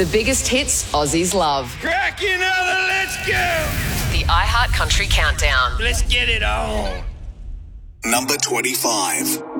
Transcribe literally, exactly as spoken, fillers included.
The biggest hits Aussies love. Crack another, let's go! The iHeart Country Countdown. Let's get it on. Number twenty-five.